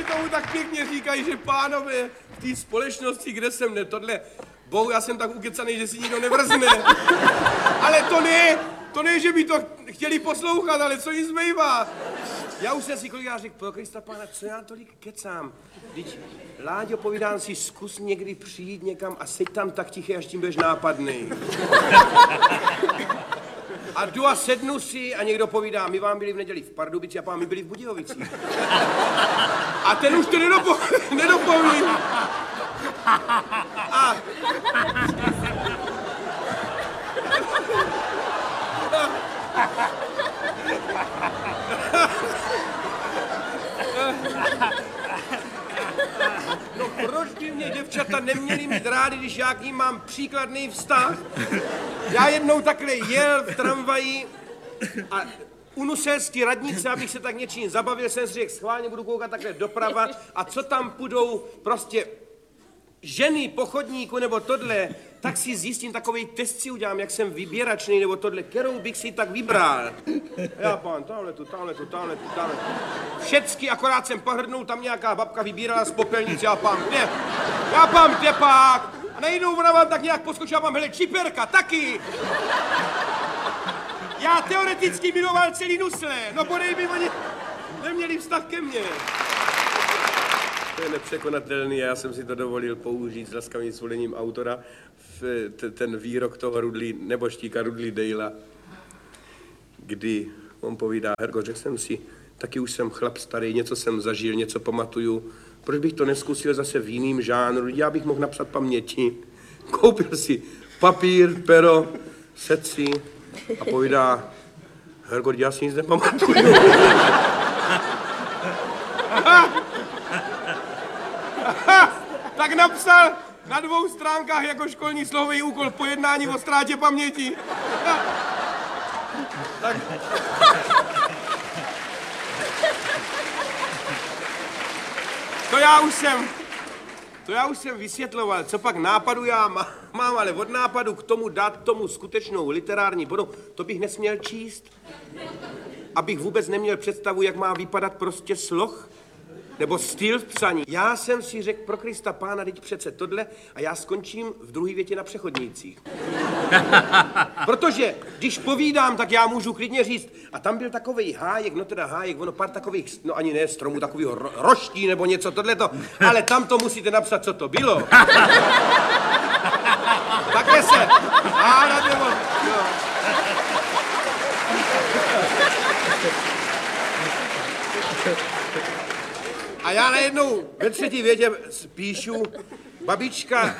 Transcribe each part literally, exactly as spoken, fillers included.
tomu tak pěkně říkají, že pánové v té společnosti, kde jsem ne, tohle, bohu, já jsem tak ukecaný, že si nikdo nevrzne. Ale to ne, to ne, že by to chtěli poslouchat, ale co jim zbývá. Já už jsem si kolikrát řekl, pro Krista Pána, co já tolik kecám. Vždyť, Láďo, povídám si, zkus někdy přijít někam a seď tam tak tiché, až tím budeš nápadnej. A jdu a sednu si a někdo povídá, my vám byli v neděli v Pardubici a pán, my byli v Budějovicích. A ten už to nedopo, nedopoví. A... No proč by mě děvčata neměly mít rádi, když já k ním mám příkladný vztah? Já jednou takhle jel v tramvaji a unusel z té radnice, abych se tak něčím zabavil, jsem si řekl, schválně budu koukat takhle doprava a co tam půjdou prostě ženy po chodníku nebo tohle, tak si zjistím, takovej test si udělám, jak jsem vyběračný nebo tohle, kterou bych si tak vybral. Já pán, tamhle tu, tamhle tu, tamhle tu, tamhle tu. Všecky, akorát jsem pohrdnul, tam nějaká babka vybírala z popelnice, já pán, kde? Já pán, kde pak? A najednou ona vám tak nějak poskočila, mám, hele, čiperka, taky. Já teoreticky miloval celý nusle, no bodej by oni neměli vztah ke mně. To je nepřekonatelný, já jsem si to dovolil použít s laskavým svolením autora, v ten výrok toho Rudley, neboštíka Rudley Dalea, kdy on povídá, Herko, řekl jsem si, taky už jsem chlap starý, něco jsem zažil, něco pamatuju, proč bych to neskusil zase v jiným žánru, já bych mohl napsat paměti. Koupil si papír, pero, sedl si a povídá, Herko, já si nic nepamatuju. Tak napsal na dvou stránkách jako školní slovový úkol pojednání o ztrátě paměti. Tak. To já už jsem, to já už jsem vysvětloval, co pak nápadu já mám, ale od nápadu k tomu dát tomu skutečnou literární bodu, to bych nesměl číst. Abych vůbec neměl představu, jak má vypadat prostě sloh. Nebo styl v psaní. Já jsem si řekl, pro Krista Pána, teď přece tohle a já skončím v druhé větě na přechodnících. Protože když povídám, tak já můžu klidně říct, a tam byl takovej hájek, no teda hájek, ono pár takových, no ani ne stromů, takovýho ro- roští nebo něco tohleto, ale tam to musíte napsat, co to bylo. Takhle se hádat nebo... No. A já najednou ve třetí větě píšu, babička...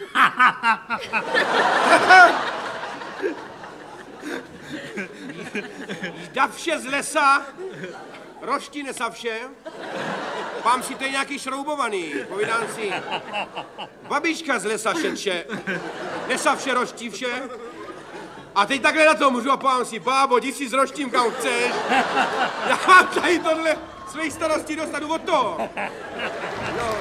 Davše z lesa, roští nesavše, mám si to nějaký šroubovaný, povídám si, babička z lesa šetše, nesavše roští vše, a teď takhle na to můžu a pám si, bábo, jdi si s roštím kam chceš, já mám tady tohle svých starostí dostanu od toho. No.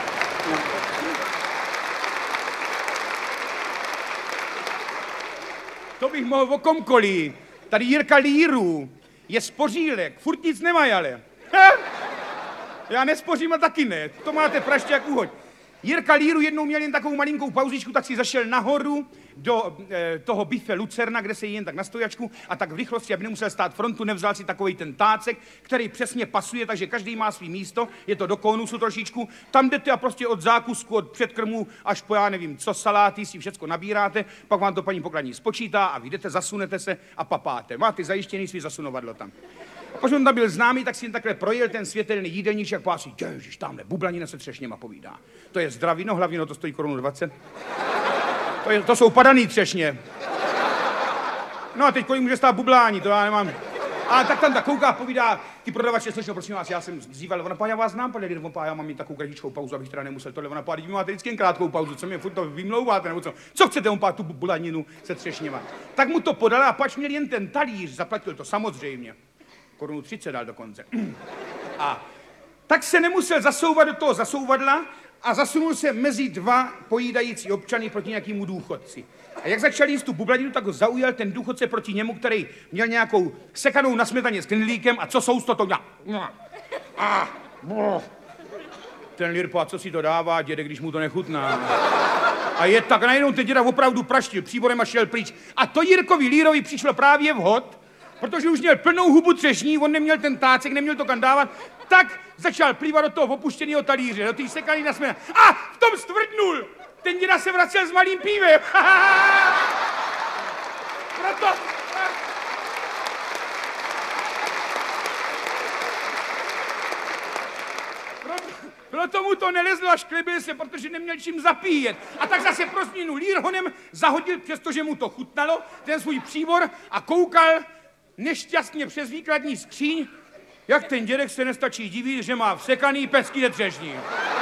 To bych mohl o komkoliv. Tady Jirka Líru je spořílek, furt nic nemají ale. Ha? Já nespořím a taky ne, to máte praště jak uhoď. Jirka Líru jednou měl jen takovou malinkou pauzičku, tak si zašel nahoru do e, toho bife Lucerna, kde se jí jen tak na stojačku a tak v rychlosti, aby nemusel stát frontu, nevzal si takovej ten tácek, který přesně pasuje, takže každý má svý místo, je to do konusu trošičku, tam jdete a prostě od zákusku, od předkrmu až po já nevím co saláty si všecko nabíráte, pak vám to paní pokladní spočítá a vy jdete, zasunete se a papáte. Máte zajištěný svý zasunovadlo tam. Když on tam byl známý, tak si jen takhle projel ten světelný jídelníček, jak pásí, ježiš, tamhle bublanina se třešněma povídá. To je zdravino, hlavně to stojí korunu dvacet. To, je, to jsou padaný třešně. No a teď kolik může stát bublání, to já nemám. A tak tam tak kouká, povídá, ty prodavače, slyšel, prosím vás, já jsem zdíval, ona pá, já vás znám, pane Lidovon, pá, já mám mít takovou kratičkou pauzu, abych teda nemusel tohle, ona pá, vy máte vždycky jen krátkou pauzu, co mě furt to vymlouváte, nebo co? Co chcete, on pá, tu bulaninu se třešněma. Tak mu to podala a pač měl jen ten talíř, zaplatil to samozřejmě. Korunu třicet dal dokonce. A tak se nemusel zasouvat do toho zasouvadla a zasunul se mezi dva pojídající občany proti nějakému důchodci. A jak začal jíst tu bublaninu, tak ho zaujal ten důchodce proti němu, který měl nějakou sekanou na smetaně s knedlíkem a co sousto to dělá. A, ten Lirpa, co si to dává, děde, když mu to nechutná. A je tak, najednou ten děda opravdu praštil příborem a šel pryč. A to Jirkovi Lírovi přišlo právě vhod, protože už měl plnou hubu třešní, on neměl ten tácek, neměl to kam dávat, tak začal plývat do toho opuštěného talíře, do té sekaný na směna. A v tom stvrdnul! Ten děda se vracel s malým pívem. Proto... Proto mu to nelezlo a šklebil se, protože neměl čím zapíjet. A tak zase pro změnu Lír honem zahodil, přestože mu to chutnalo, ten svůj příbor a koukal nešťastně přes výkladní skříň, jak ten dědek se nestačí divit, že má vsekaný pesky ze třešní.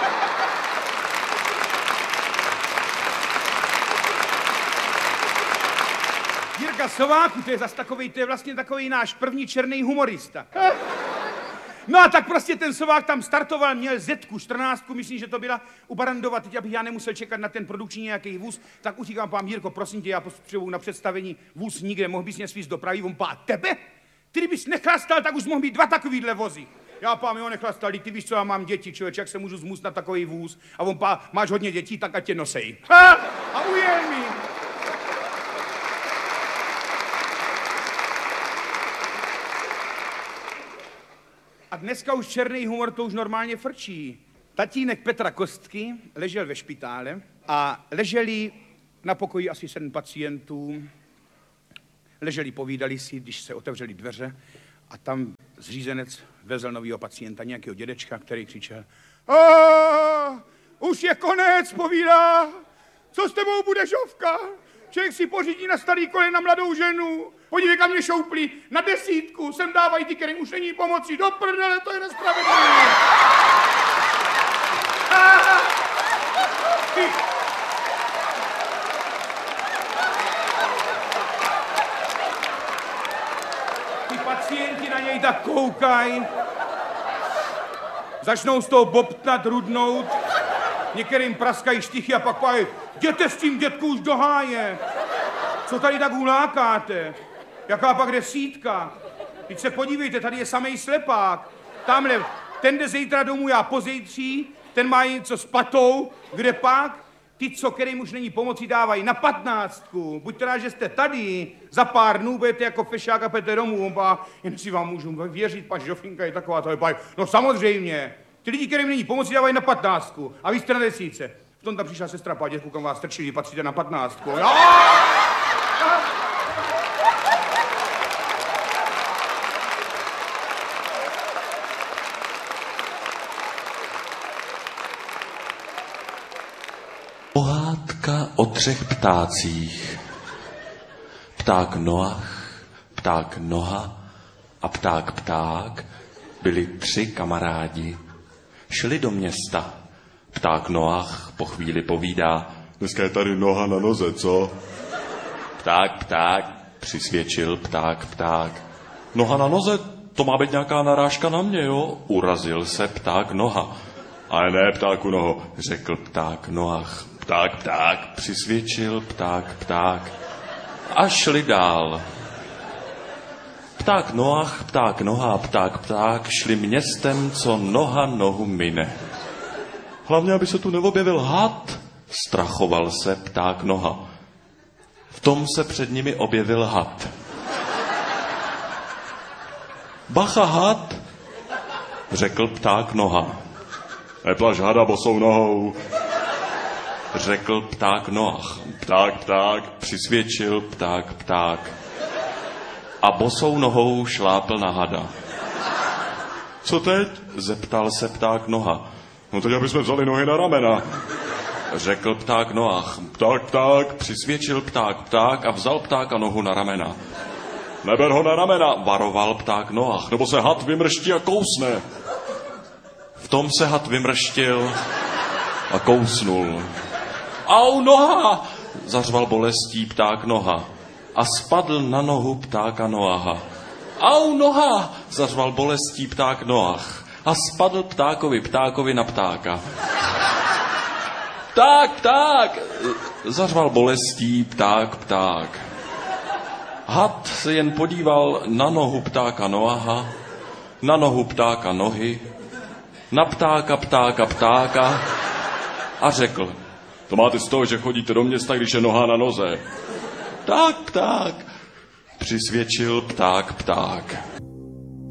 Jirka Sováku, to je zas takovej, to je vlastně takovej náš první černý humorista. No a tak prostě ten Sovák tam startoval, měl zetku, čtrnáctku, myslím, že to byla u Barandova, teď abych já nemusel čekat na ten produkční nějaký vůz, tak uříkám, pán Jirko, prosím tě, já potřebuji na představení vůz nikde, mohl bys mě svízt do Prahy, on pá, tebe? Ty kdybys nechlastal, tak už mohl být dva takovýhle vozy. Já pám, jo, nechlastal, ty víš, co já mám děti, člověč, jak se můžu zmůst na takový vůz? A on pá, máš hodně dětí, tak ať tě nosej. Ha! A ujel mi. A dneska už černý humor to už normálně frčí. Tatínek Petra Kostky ležel ve špitále a leželi na pokoji asi sedm pacientů. Leželi, povídali si, když se otevřely dveře a tam zřízenec vezl novýho pacienta, nějakého dědečka, který křičel: "A, už je konec, povídá, co s tebou bude, Žovka? Člověk si pořídí na starý kole na mladou ženu. Podívej, kam mě šoupli, na desítku, sem dávají ty, kterým už není pomoci. Do prdele, to je nespravedlivé." Ty. Ty pacienti na něj tak koukají. Začnou z toho bobtnat, rudnout. Některým praskají štichy a pak pají: "Jděte s tím, dětku, už do háje. Co tady tak hulákáte? Jaká pak desítka? Teď se podívejte, tady je samej slepák. Tamhle, ten jde zítra domů, já pozítří, ten má něco s patou, kde pak? Ty, co kterým už není pomoci, dávají na patnáctku. Buďte rád, že jste tady, za pár dnů budete jako fešák a půjdete domů." On pá, jen si vám můžu věřit, pač Žofinka je taková, to je pá, no samozřejmě. Ty lidi, kterým není pomoci, dávají na patnáctku a vy jste na desítce. V tom tam přišla sestra, pá, dětku, kam vás strčili, patříte na patnáctku. Jo! Pohádka o třech ptácích. Pták Noach, pták Noha a pták Pták byli tři kamarádi. Šli do města. Pták Noach po chvíli povídá: "Dneska je tady noha na noze, co?" Pták Pták přisvědčil pták Pták: "Noha na noze, to má být nějaká narážka na mě, jo?" Urazil se pták Noha. "Ale ne, ptáku Noho," řekl pták Noach. Pták Pták přisvědčil pták Pták a šli dál. Pták Noach, pták Noha a pták Pták šli městem, co noha nohu mine. "Hlavně, aby se tu neobjevil had," strachoval se pták Noha. V tom se před nimi objevil had. "Bacha, had," řekl pták Noha. "Neplaš hada bosou nohou," řekl pták Noach. Pták Pták přisvědčil pták Pták a bosou nohou šlápl na hada. "Co teď?" zeptal se pták Noha. "No teď, aby jsme vzali nohy na ramena," řekl pták Noach. Pták Pták přisvědčil pták Pták a vzal ptáka nohu na ramena. "Neber ho na ramena," varoval pták Noach, "nebo se had vymrští a kousne." V tom se had vymrštil a kousnul. "Au, noha!" zařval bolestí pták Noha a spadl na nohu ptáka Noaha. "Au, noha!" zařval bolestí pták Noach a spadl ptákovi ptákovi na ptáka. "Pták, pták!" zařval bolestí pták Pták. Had se jen podíval na nohu ptáka Noaha, na nohu ptáka Nohy na ptáka, ptáka, ptáka a řekl, to máte z toho, že chodíte do města, když je noha na noze. Pták, pták, přisvědčil pták, pták.